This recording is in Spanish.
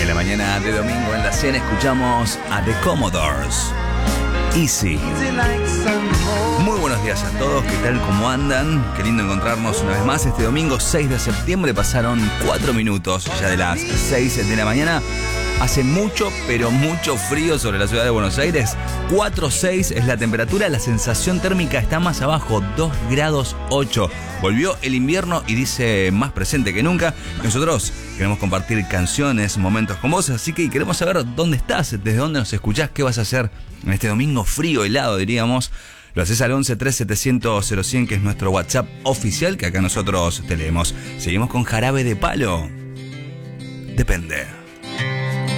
la mañana de domingo en la cena escuchamos a The Commodores. Easy. Muy buenos días a todos, ¿qué tal? ¿Cómo andan? Qué lindo encontrarnos una vez más este domingo 6 de septiembre. Pasaron 4 minutos ya de las 6 de la mañana. Hace mucho, pero mucho frío sobre la ciudad de Buenos Aires. 4,6 es la temperatura, la sensación térmica está más abajo, 2 grados 8. Volvió el invierno y dice más presente que nunca. Nosotros queremos compartir canciones, momentos con vos, así que queremos saber dónde estás, desde dónde nos escuchás, qué vas a hacer en este domingo frío, helado, diríamos. Lo haces al 11 3700 0100, que es nuestro WhatsApp oficial, que acá nosotros te leemos. Seguimos con Jarabe de Palo. Depende.